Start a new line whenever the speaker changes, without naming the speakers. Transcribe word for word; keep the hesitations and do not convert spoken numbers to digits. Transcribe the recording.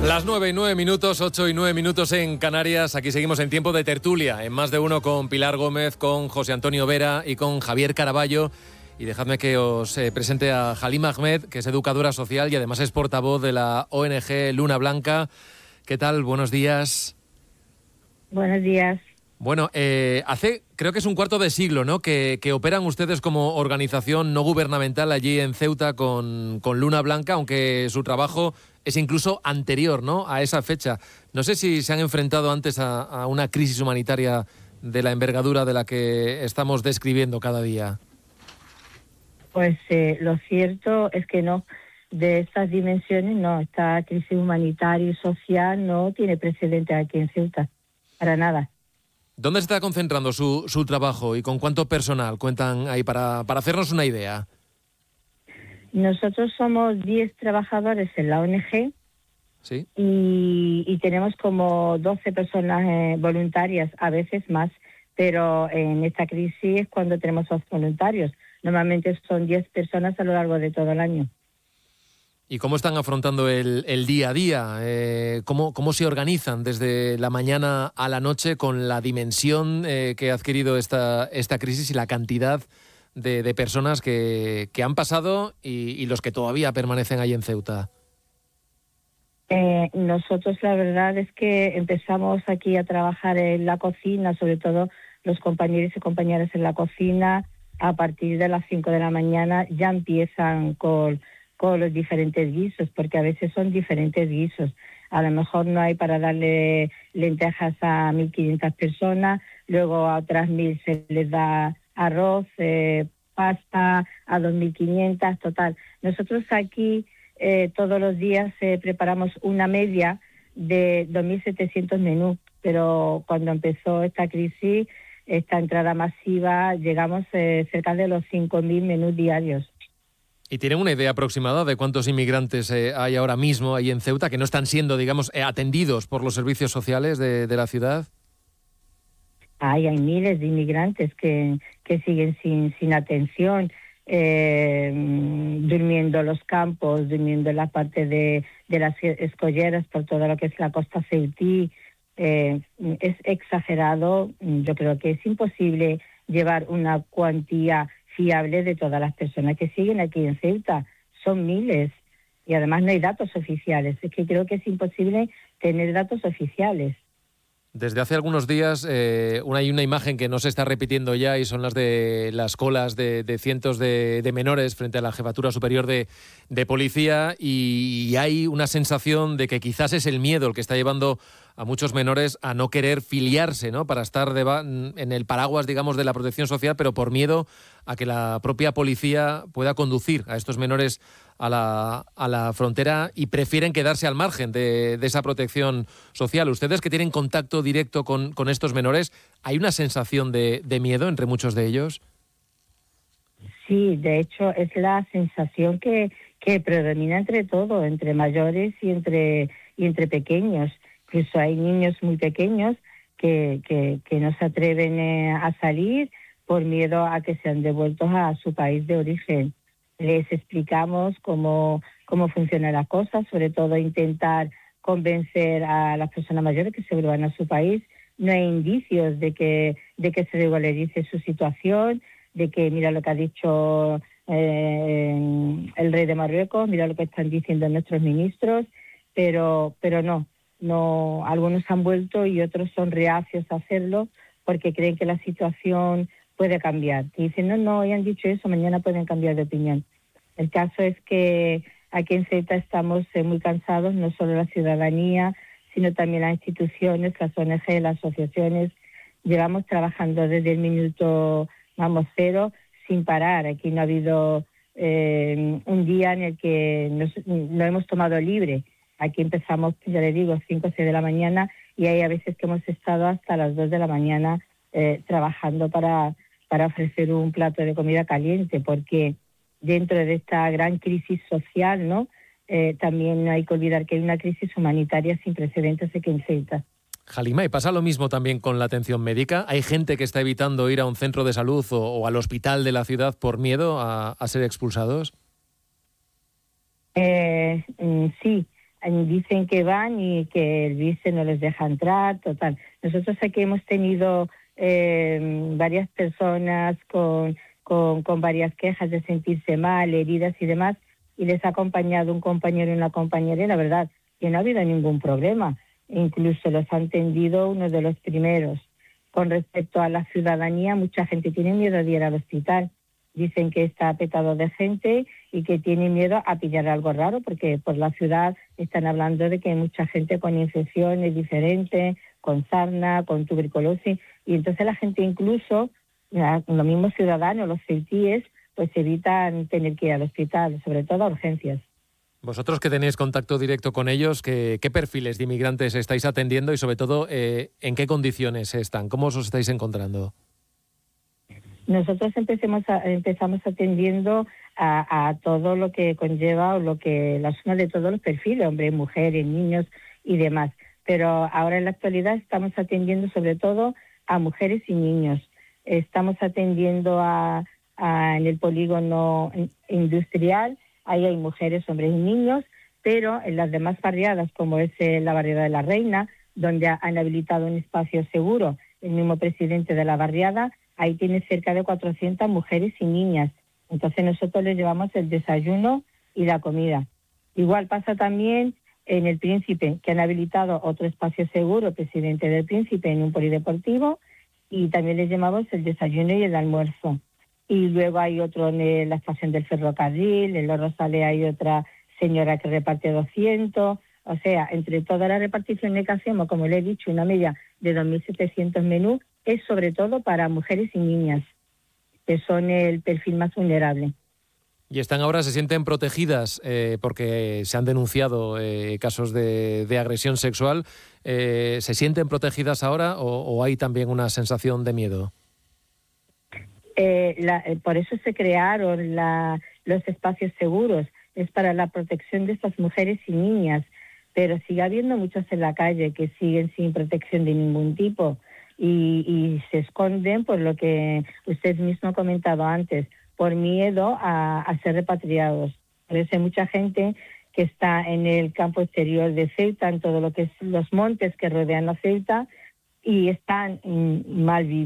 Las nueve y nueve minutos, ocho y nueve minutos en Canarias. Aquí seguimos en tiempo de tertulia, en Más de Uno, con Pilar Gómez, con José Antonio Vera y con Javier Caraballo. Y dejadme que os eh, presente a Halima Ahmed, que es educadora social y además es portavoz de la O N G Luna Blanca. ¿Qué tal? Buenos días.
Buenos días.
Bueno, eh, hace, creo que es un cuarto de siglo, ¿no?, que, que operan ustedes como organización no gubernamental allí en Ceuta con, con Luna Blanca, aunque su trabajo es incluso anterior, ¿no?, a esa fecha. No sé si se han enfrentado antes a, a una crisis humanitaria de la envergadura de la que estamos describiendo cada día.
Pues eh, lo cierto es que no, de estas dimensiones no, esta crisis humanitaria y social no tiene precedente aquí en Ceuta, para nada.
¿Dónde se está concentrando su, su trabajo y con cuánto personal cuentan ahí para, para hacernos una idea?
Nosotros somos diez trabajadores en la O N G.
¿Sí?
y, y tenemos como doce personas eh, voluntarias, a veces más, pero en esta crisis es cuando tenemos los voluntarios. Normalmente son diez personas a lo largo de todo el año.
¿Y cómo están afrontando el, el día a día? Eh, ¿cómo, ¿Cómo se organizan desde la mañana a la noche con la dimensión eh, que ha adquirido esta, esta crisis y la cantidad de, de personas que, que han pasado y, y los que todavía permanecen ahí en Ceuta?
Eh, nosotros la verdad es que empezamos aquí a trabajar en la cocina, sobre todo los compañeros y compañeras en la cocina, a partir de las cinco de la mañana ya empiezan con... con los diferentes guisos, porque a veces son diferentes guisos. A lo mejor no hay para darle lentejas a mil quinientas personas, luego a otras mil se les da arroz, eh, pasta a dos mil quinientas, total. Nosotros aquí eh, todos los días eh, preparamos una media de dos mil setecientos menús, pero cuando empezó esta crisis, esta entrada masiva, llegamos eh, cerca de los cinco mil menús diarios.
¿Y tienen una idea aproximada de cuántos inmigrantes eh, hay ahora mismo ahí en Ceuta que no están siendo, digamos, eh, atendidos por los servicios sociales de, de la ciudad?
Hay, hay miles de inmigrantes que, que siguen sin, sin atención, eh, durmiendo en los campos, durmiendo en la parte de, de las escolleras por todo lo que es la costa ceutí. Eh, es exagerado. Yo creo que es imposible llevar una cuantía fiable de todas las personas que siguen aquí en Ceuta. Son miles y además no hay datos oficiales. Es que creo que es imposible tener datos oficiales.
Desde hace algunos días eh, una, hay una imagen que no se está repitiendo ya y son las de las colas de, de cientos de, de menores frente a la Jefatura Superior de, de Policía y, y hay una sensación de que quizás es el miedo el que está llevando a muchos menores a no querer filiarse, ¿no?, para estar de, en el paraguas, digamos, de la protección social, pero por miedo a que la propia policía pueda conducir a estos menores a la, a la frontera y prefieren quedarse al margen de, de esa protección social. Ustedes que tienen contacto directo con, con estos menores, ¿hay una sensación de, de miedo entre muchos de ellos?
Sí, de hecho es la sensación que, que predomina entre todo, entre mayores y entre, y entre pequeños. Incluso hay niños muy pequeños que, que, que no se atreven eh, a salir por miedo a que sean devueltos a su país de origen. Les explicamos cómo, cómo funcionan las cosas, sobre todo intentar convencer a las personas mayores que se vuelvan a su país. No hay indicios de que, de que se regularice su situación, de que mira lo que ha dicho eh, el rey de Marruecos, mira lo que están diciendo nuestros ministros, pero, pero no, no, algunos han vuelto y otros son reacios a hacerlo porque creen que la situación puede cambiar. Y dicen, no, no, hoy han dicho eso, mañana pueden cambiar de opinión. El caso es que aquí en Ceuta estamos eh, muy cansados, no solo la ciudadanía, sino también las instituciones, las O N G, las asociaciones. Llevamos trabajando desde el minuto, vamos, cero, sin parar. Aquí no ha habido eh, un día en el que nos, lo hemos tomado libre. Aquí empezamos, ya le digo, cinco o seis de la mañana y hay a veces que hemos estado hasta las dos de la mañana eh, trabajando para, para ofrecer un plato de comida caliente, porque dentro de esta gran crisis social, ¿no? Eh, también no hay que olvidar que hay una crisis humanitaria sin precedentes aquí en Ceuta.
Halima, ¿y pasa lo mismo también con la atención médica? ¿Hay gente que está evitando ir a un centro de salud o, o al hospital de la ciudad por miedo a, a ser expulsados?
Eh, sí, dicen que van y que el vice no les deja entrar, total. Nosotros aquí hemos tenido eh, varias personas con, con, con varias quejas de sentirse mal, heridas y demás, y les ha acompañado un compañero y una compañera, y la verdad que no ha habido ningún problema. Incluso los ha atendido uno de los primeros. Con respecto a la ciudadanía, mucha gente tiene miedo de ir al hospital. Dicen que está petado de gente y que tiene miedo a pillar algo raro, porque por la ciudad están hablando de que hay mucha gente con infecciones diferentes, con sarna, con tuberculosis, y entonces la gente incluso, los mismos ciudadanos, los ceutíes, pues evitan tener que ir al hospital, sobre todo a urgencias.
Vosotros que tenéis contacto directo con ellos, ¿qué, qué perfiles de inmigrantes estáis atendiendo y sobre todo eh, en qué condiciones están? ¿Cómo os estáis encontrando?
Nosotros empecemos a, empezamos atendiendo a, a todo lo que conlleva o lo que la suma de todos los perfiles, hombres, mujeres, niños y demás. Pero ahora en la actualidad estamos atendiendo sobre todo a mujeres y niños. Estamos atendiendo a, a en el polígono industrial, ahí hay mujeres, hombres y niños, pero en las demás barriadas, como es la barriada de la Reina, donde han habilitado un espacio seguro, el mismo presidente de la barriada, ahí tiene cerca de cuatrocientas mujeres y niñas. Entonces nosotros les llevamos el desayuno y la comida. Igual pasa también en el Príncipe, que han habilitado otro espacio seguro, el presidente del Príncipe, en un polideportivo, y también les llevamos el desayuno y el almuerzo. Y luego hay otro en la estación del ferrocarril, en Los Rosales hay otra señora que reparte doscientos. O sea, entre toda la repartición que hacemos, como le he dicho, una media de dos mil setecientos menús, es sobre todo para mujeres y niñas, que son el perfil más vulnerable.
¿Y están ahora, se sienten protegidas eh, porque se han denunciado eh, casos de, de agresión sexual? Eh, ¿Se sienten protegidas ahora o, o hay también una sensación de miedo?
Eh, la, eh, por eso se crearon la, los espacios seguros, es para la protección de estas mujeres y niñas, pero sigue habiendo muchas en la calle que siguen sin protección de ningún tipo y, y se esconden por lo que usted mismo ha comentado antes, por miedo a, a ser repatriados. Por eso hay mucha gente que está en el campo exterior de Ceuta, en todo lo que es los montes que rodean la Ceuta, y están mm, mal vividos.